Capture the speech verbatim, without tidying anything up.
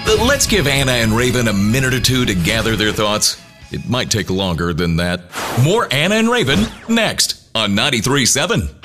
Uh, Let's give Anna and Raven a minute or two to gather their thoughts. It might take longer than that. More Anna and Raven next on ninety-three point seven.